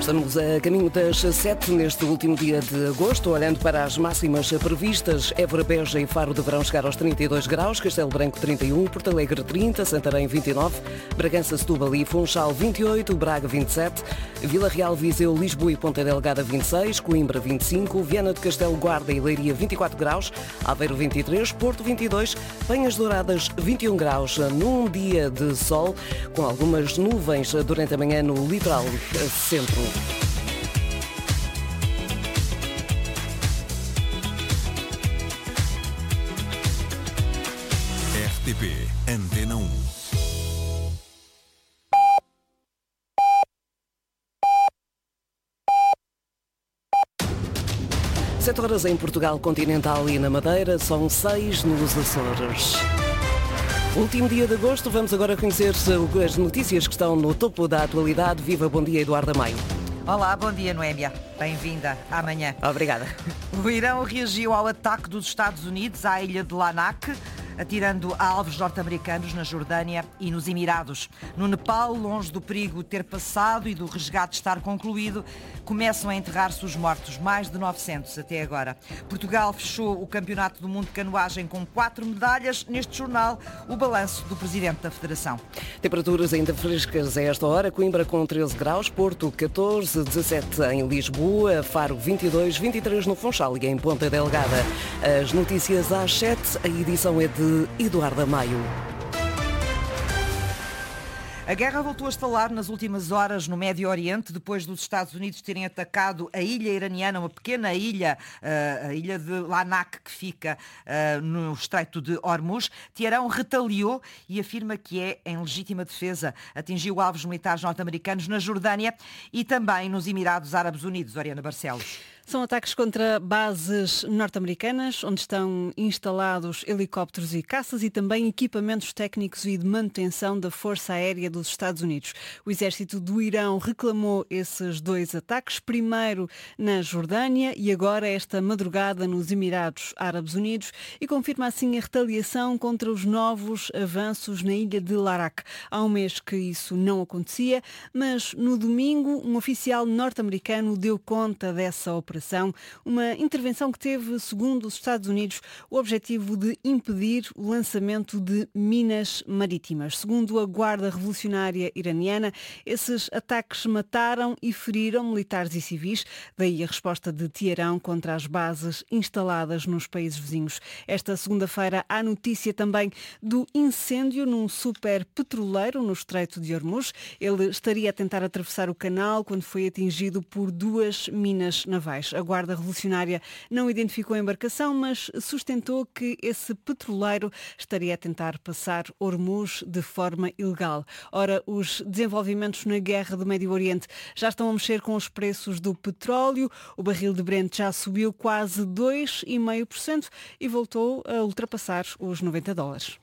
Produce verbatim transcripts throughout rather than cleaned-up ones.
Estamos a caminho das sete neste último dia de agosto, olhando para as máximas previstas. Évora, Beja e Faro deverão chegar aos trinta e dois graus, Castelo Branco trinta e um, Porto Alegre trinta, Santarém vinte e nove, Bragança, Setúbal e Funchal vinte e oito, Braga vinte e sete, Vila Real, Viseu, Lisboa e Ponta Delgada vinte e seis, Coimbra vinte e cinco, Viana do Castelo, Guarda e Leiria vinte e quatro graus, Aveiro vinte e três, Porto vinte e dois, Penhas Douradas vinte e um graus, num dia de sol, com algumas nuvens durante a manhã no litoral centro. R T P Antena um. Sete horas em Portugal continental e na Madeira, são seis nos Açores. Último dia de agosto, vamos agora conhecer as notícias que estão no topo da atualidade. Viva, bom dia, Eduardo Maio. Olá, bom dia, Noémia. Bem-vinda. Amanhã. Obrigada. O Irão reagiu ao ataque dos Estados Unidos à ilha de Lanak, atirando a alvos norte-americanos na Jordânia e nos Emirados. No Nepal, longe do perigo ter passado e do resgate estar concluído, começam a enterrar-se os mortos, mais de novecentos até agora. Portugal fechou o Campeonato do Mundo de Canoagem com quatro medalhas. Neste jornal, o balanço do Presidente da Federação. Temperaturas ainda frescas a esta hora. Coimbra com treze graus, Porto catorze, dezassete em Lisboa, Faro vinte e dois, vinte e três no Funchal e em Ponta Delgada. As notícias às sete, a edição é de Eduardo Maio. A guerra voltou a estalar nas últimas horas no Médio Oriente, depois dos Estados Unidos terem atacado a ilha iraniana, uma pequena ilha, a ilha de Lanak, que fica no Estreito de Hormuz. Teherão retaliou e afirma que é em legítima defesa. Atingiu alvos militares norte-americanos na Jordânia e também nos Emirados Árabes Unidos. Oriana Barcelos. São ataques contra bases norte-americanas, onde estão instalados helicópteros e caças e também equipamentos técnicos e de manutenção da Força Aérea dos Estados Unidos. O exército do Irão reclamou esses dois ataques, primeiro na Jordânia e agora esta madrugada nos Emirados Árabes Unidos, e confirma assim a retaliação contra os novos avanços na ilha de Larak. Há um mês que isso não acontecia, mas no domingo um oficial norte-americano deu conta dessa operação. Uma intervenção que teve, segundo os Estados Unidos, o objetivo de impedir o lançamento de minas marítimas. Segundo a Guarda Revolucionária Iraniana, esses ataques mataram e feriram militares e civis, daí a resposta de Teherão contra as bases instaladas nos países vizinhos. Esta segunda-feira há notícia também do incêndio num super petroleiro no Estreito de Hormuz. Ele estaria a tentar atravessar o canal quando foi atingido por duas minas navais. A Guarda Revolucionária não identificou a embarcação, mas sustentou que esse petroleiro estaria a tentar passar Hormuz de forma ilegal. Ora, os desenvolvimentos na guerra do Médio Oriente já estão a mexer com os preços do petróleo. O barril de Brent já subiu quase dois vírgula cinco por cento e voltou a ultrapassar os noventa dólares.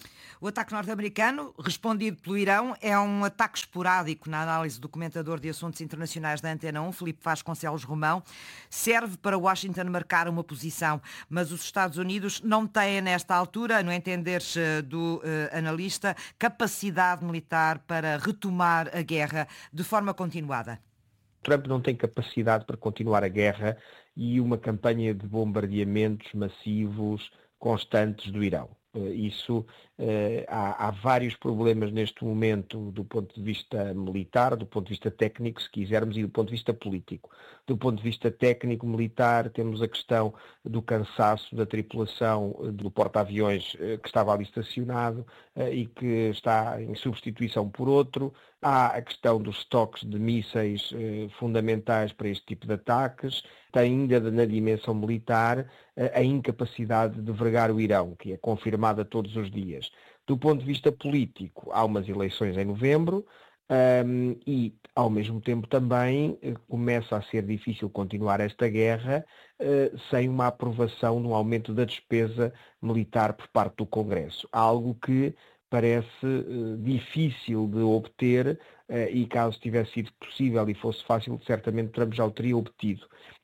O ataque norte-americano, respondido pelo Irão, é um ataque esporádico. Na análise do comentador de assuntos internacionais da Antena um, Filipe Vasconcelos Romão, serve para Washington marcar uma posição, mas os Estados Unidos não têm, nesta altura, no entender do uh, analista, capacidade militar para retomar a guerra de forma continuada. Trump não tem capacidade para continuar a guerra e uma campanha de bombardeamentos massivos constantes do Irão. Isso, eh, há, há vários problemas neste momento do ponto de vista militar, do ponto de vista técnico, se quisermos, e do ponto de vista político. Do ponto de vista técnico-militar, temos a questão do cansaço da tripulação do porta-aviões eh, que estava ali estacionado eh, e que está em substituição por outro. Há a questão dos estoques de mísseis eh, fundamentais para este tipo de ataques. Tem ainda na dimensão militar a incapacidade de vergar o Irão, que é confirmada todos os dias. Do ponto de vista político, há umas eleições em novembro um, e, ao mesmo tempo, também começa a ser difícil continuar esta guerra uh, sem uma aprovação no aumento da despesa militar por parte do Congresso. Algo que parece uh, difícil de obter uh, e, caso tivesse sido possível e fosse fácil, certamente Trump já o teria obtido.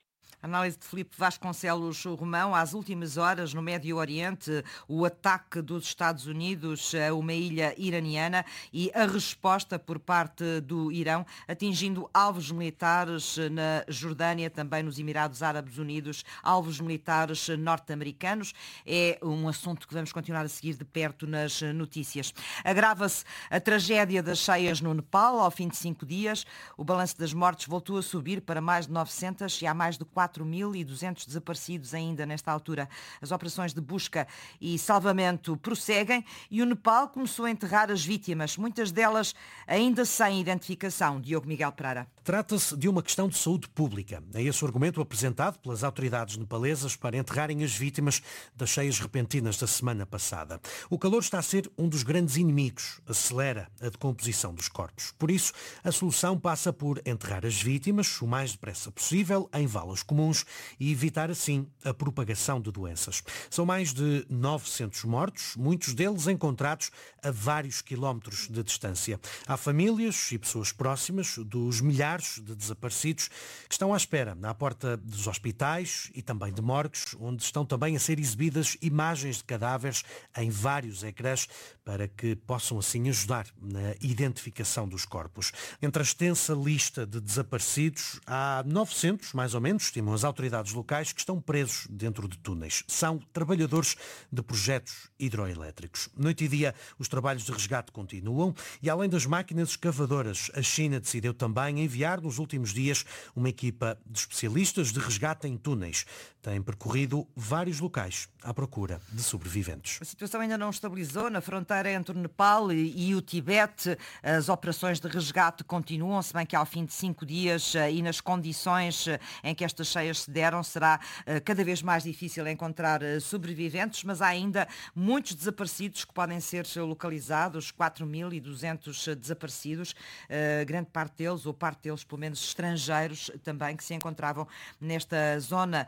Análise de Filipe Vasconcelos Romão. Às últimas horas, no Médio Oriente, o ataque dos Estados Unidos a uma ilha iraniana e a resposta por parte do Irão, atingindo alvos militares na Jordânia, também nos Emirados Árabes Unidos, alvos militares norte-americanos. É um assunto que vamos continuar a seguir de perto nas notícias. Agrava-se a tragédia das cheias no Nepal. Ao fim de cinco dias, o balanço das mortes voltou a subir para mais de novecentas e há mais de quatro mil e duzentos desaparecidos ainda nesta altura. As operações de busca e salvamento prosseguem e o Nepal começou a enterrar as vítimas, muitas delas ainda sem identificação. Diogo Miguel Pereira. Trata-se de uma questão de saúde pública. É esse o argumento apresentado pelas autoridades nepalesas para enterrarem as vítimas das cheias repentinas da semana passada. O calor está a ser um dos grandes inimigos, acelera a decomposição dos corpos. Por isso, a solução passa por enterrar as vítimas o mais depressa possível em valas comuns e evitar assim a propagação de doenças. São mais de novecentos mortos, muitos deles encontrados a vários quilómetros de distância. Há famílias e pessoas próximas dos milhares de desaparecidos que estão à espera à porta dos hospitais e também de morgues, onde estão também a ser exibidas imagens de cadáveres em vários ecrãs para que possam assim ajudar na identificação dos corpos. Entre a extensa lista de desaparecidos, há novecentos, mais ou menos, estimam as autoridades locais, que estão presos dentro de túneis. São trabalhadores de projetos hidroelétricos. Noite e dia, os trabalhos de resgate continuam e, além das máquinas escavadoras, a China decidiu também enviar nos últimos dias uma equipa de especialistas de resgate em túneis. Tem percorrido vários locais à procura de sobreviventes. A situação ainda não estabilizou na fronteira entre o Nepal e, e o Tibete. As operações de resgate continuam, se bem que ao fim de cinco dias e nas condições em que estas cheias se deram, será cada vez mais difícil encontrar sobreviventes, mas há ainda muitos desaparecidos que podem ser localizados, quatro mil e duzentos desaparecidos, grande parte deles, ou parte deles pelo menos estrangeiros também, que se encontravam nesta zona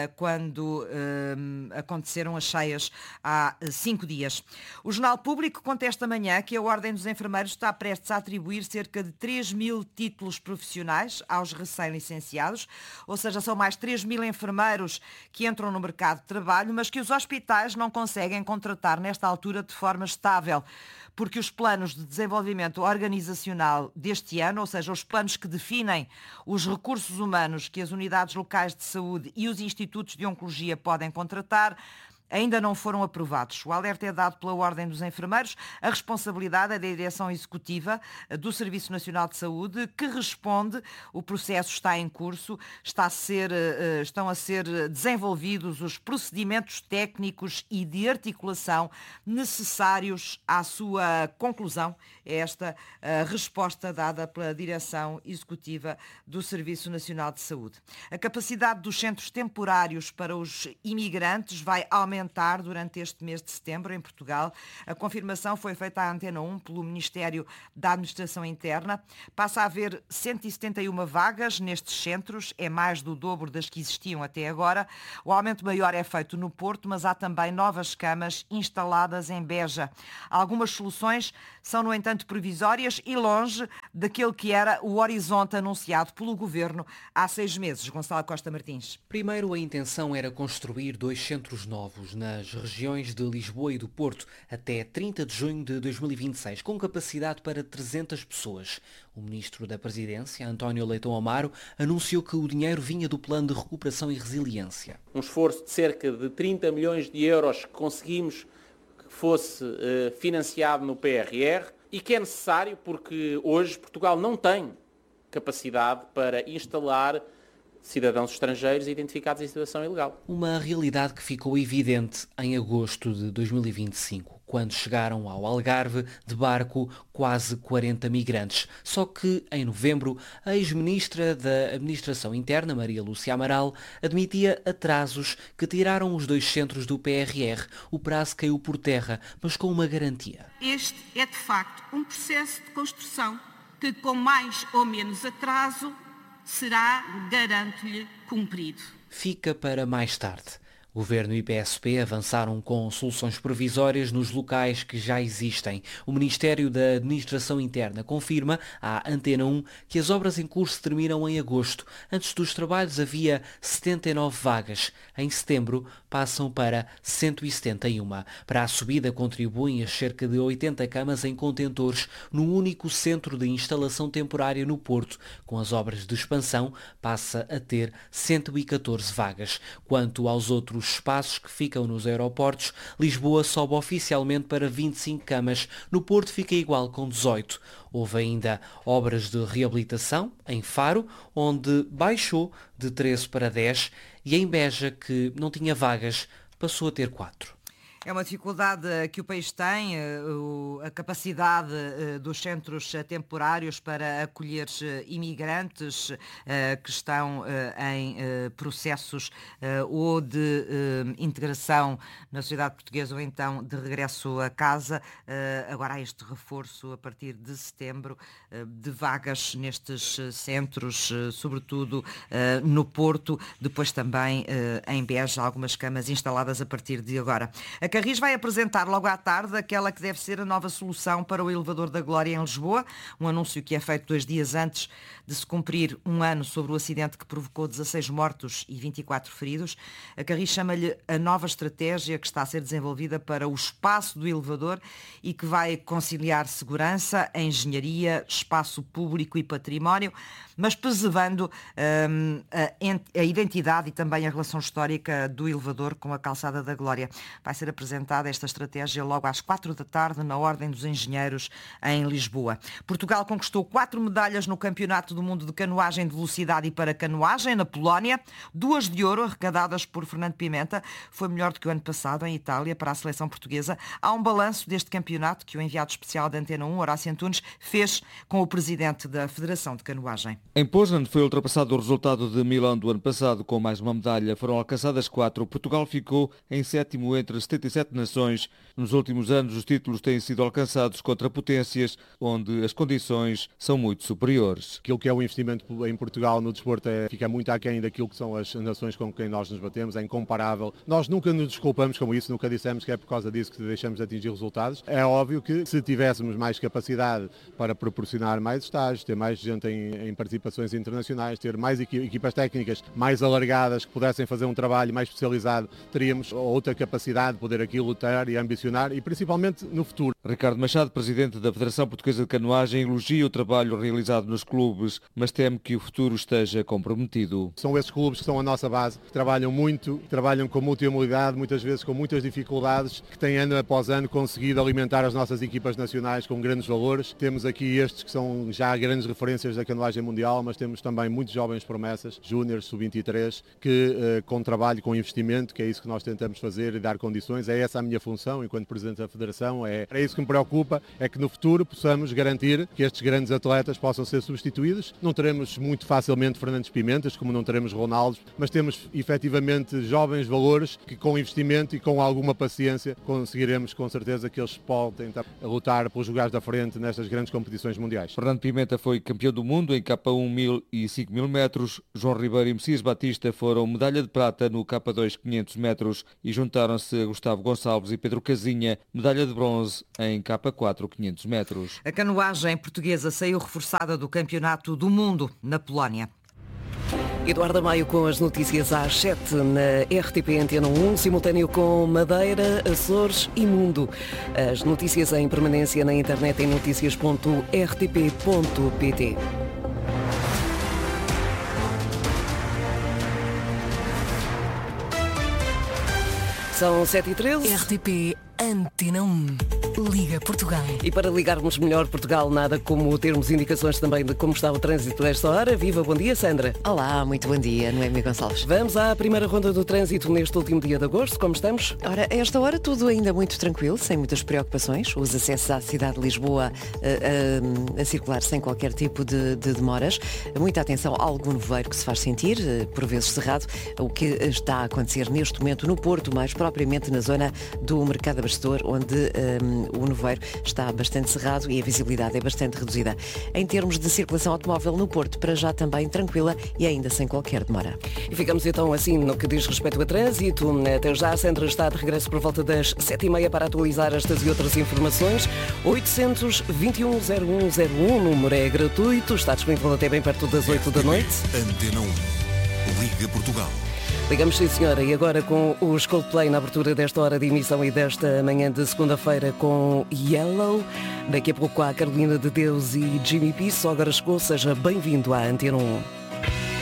quando aconteceram as cheias há cinco dias. O Jornal Público conta esta manhã que a Ordem dos Enfermeiros está prestes a atribuir cerca de três mil títulos profissionais aos recém-licenciados, ou seja, são mais três mil enfermeiros que entram no mercado de trabalho, mas que os hospitais não conseguem contratar nesta altura de forma estável, porque os planos de desenvolvimento organizacional deste ano, ou seja, os planos que definem os recursos humanos que as unidades locais de saúde e os institutos de oncologia podem contratar, ainda não foram aprovados. O alerta é dado pela Ordem dos Enfermeiros. A responsabilidade é da Direção Executiva do Serviço Nacional de Saúde, que responde. O processo está em curso, está a ser, estão a ser desenvolvidos os procedimentos técnicos e de articulação necessários à sua conclusão. É esta a resposta dada pela Direção Executiva do Serviço Nacional de Saúde. A capacidade dos centros temporários para os imigrantes vai aumentar durante este mês de setembro em Portugal. A confirmação foi feita à Antena um pelo Ministério da Administração Interna. Passa a haver cento e setenta e uma vagas nestes centros, é mais do dobro das que existiam até agora. O aumento maior é feito no Porto, mas há também novas camas instaladas em Beja. Algumas soluções são, no entanto, provisórias e longe daquele que era o horizonte anunciado pelo Governo há seis meses. Gonçalo Costa Martins. Primeiro, a intenção era construir dois centros novos nas regiões de Lisboa e do Porto até trinta de junho de dois mil e vinte e seis, com capacidade para trezentas pessoas. O Ministro da Presidência, António Leitão Amaro, anunciou que o dinheiro vinha do Plano de Recuperação e Resiliência. Um esforço de cerca de trinta milhões de euros que conseguimos que fosse uh, financiado no P R R e que é necessário porque hoje Portugal não tem capacidade para instalar cidadãos estrangeiros identificados em situação ilegal. Uma realidade que ficou evidente em agosto de dois mil e vinte e cinco, quando chegaram ao Algarve de barco quase quarenta migrantes. Só que, em novembro, a ex-ministra da Administração Interna, Maria Lúcia Amaral, admitia atrasos que tiraram os dois centros do P R R. O prazo caiu por terra, mas com uma garantia. Este é, de facto, um processo de construção que, com mais ou menos atraso, será, garanto-lhe, cumprido. Fica para mais tarde. Governo e P S P avançaram com soluções provisórias nos locais que já existem. O Ministério da Administração Interna confirma à Antena um que as obras em curso terminam em agosto. Antes dos trabalhos havia setenta e nove vagas. Em setembro passam para cento e setenta e uma. Para a subida contribuem as cerca de oitenta camas em contentores no único centro de instalação temporária no Porto. Com as obras de expansão passa a ter cento e catorze vagas. Quanto aos outros espaços que ficam nos aeroportos, Lisboa sobe oficialmente para vinte e cinco camas, no Porto fica igual com dezoito. Houve ainda obras de reabilitação em Faro, onde baixou de treze para dez, e em Beja, que não tinha vagas, passou a ter quatro. É uma dificuldade que o país tem, a capacidade dos centros temporários para acolher imigrantes que estão em processos ou de integração na sociedade portuguesa ou então de regresso a casa. Agora há este reforço a partir de setembro de vagas nestes centros, sobretudo no Porto, depois também em Beja, algumas camas instaladas a partir de agora. A Carris vai apresentar logo à tarde aquela que deve ser a nova solução para o elevador da Glória em Lisboa, um anúncio que é feito dois dias antes de se cumprir um ano sobre o acidente que provocou dezasseis mortos e vinte e quatro feridos. A Carris chama-lhe a nova estratégia que está a ser desenvolvida para o espaço do elevador e que vai conciliar segurança, engenharia, espaço público e património, mas preservando hum, a, a identidade e também a relação histórica do elevador com a calçada da Glória. Vai ser apresentada esta estratégia logo às quatro da tarde na Ordem dos Engenheiros em Lisboa. Portugal conquistou quatro medalhas no Campeonato do Mundo de Canoagem de Velocidade e Paracanoagem na Polónia, duas de ouro arrecadadas por Fernando Pimenta. Foi melhor do que o ano passado em Itália para a seleção portuguesa. Há um balanço deste campeonato que o enviado especial da Antena um, Horácio Antunes, fez com o presidente da Federação de Canoagem. Em Poznan foi ultrapassado o resultado de Milão do ano passado com mais uma medalha. Foram alcançadas quatro. Portugal ficou em sétimo entre setenta e sete nações. Nos últimos anos os títulos têm sido alcançados contra potências onde as condições são muito superiores. Aquilo que é o investimento em Portugal no desporto é, fica muito aquém daquilo que são as nações com quem nós nos batemos, é incomparável. Nós nunca nos desculpamos com isso, nunca dissemos que é por causa disso que deixamos de atingir resultados. É óbvio que se tivéssemos mais capacidade para proporcionar mais estágios, ter mais gente em, em participações internacionais, ter mais equipas técnicas mais alargadas que pudessem fazer um trabalho mais especializado, teríamos outra capacidade de poder aqui lutar e ambicionar e principalmente no futuro. Ricardo Machado, presidente da Federação Portuguesa de Canoagem, elogia o trabalho realizado nos clubes, mas teme que o futuro esteja comprometido. São esses clubes que são a nossa base, que trabalham muito, que trabalham com multimodalidade, muitas vezes com muitas dificuldades, que têm ano após ano conseguido alimentar as nossas equipas nacionais com grandes valores. Temos aqui estes que são já grandes referências da canoagem mundial, mas temos também muitos jovens promessas, júniores, sub vinte e três, que com trabalho, com investimento, que é isso que nós tentamos fazer e dar condições. É essa a minha função enquanto presidente da Federação, é, é isso que me preocupa, é que no futuro possamos garantir que estes grandes atletas possam ser substituídos. Não teremos muito facilmente Fernandes Pimentas, como não teremos Ronaldos, mas temos efetivamente jovens valores que com investimento e com alguma paciência conseguiremos com certeza que eles podem tentar lutar pelos lugares da frente nestas grandes competições mundiais. Fernando Pimenta foi campeão do mundo em K um mil e cinco mil metros, João Ribeiro e Messias Batista foram medalha de prata no K dois quinhentos metros e juntaram-se a Gustavo Gonçalves e Pedro Casinha, medalha de bronze em K quatro quinhentos metros. A canoagem portuguesa saiu reforçada do Campeonato do Mundo na Polónia. Eduardo Maio com as notícias às sete na R T P Antena um, simultâneo com Madeira, Açores e Mundo. As notícias em permanência na internet em noticias ponto r t p ponto p t. São sete e treze. R T P Antena um. Liga Portugal. E para ligarmos melhor Portugal, nada como termos indicações também de como está o trânsito a esta hora. Viva, bom dia, Sandra. Olá, muito bom dia, Noémia Gonçalves. Vamos à primeira ronda do trânsito neste último dia de agosto. Como estamos? Ora, a esta hora tudo ainda muito tranquilo, sem muitas preocupações. Os acessos à cidade de Lisboa a, a, a circular sem qualquer tipo de, de demoras. Muita atenção ao algum nevoeiro que se faz sentir, por vezes cerrado, o que está a acontecer neste momento no Porto, mais propriamente na zona do Mercado Bastidor, onde um, o nevoeiro está bastante cerrado e a visibilidade é bastante reduzida. Em termos de circulação automóvel no Porto, para já também tranquila e ainda sem qualquer demora. E ficamos então assim no que diz respeito a trânsito. Até já, a Sandra está de regresso por volta das sete e meia para atualizar estas e outras informações. oitocentos, vinte e um, zero um zero um, o número é gratuito, está disponível até bem perto das oito da noite. Antena um. Liga Portugal. Ligamos, sim senhora, e agora com os Coldplay na abertura desta hora de emissão e desta manhã de segunda-feira com Yellow. Daqui a pouco há Carolina de Deus e Jimmy P. Só agora chegou, seja bem-vindo à Antena um.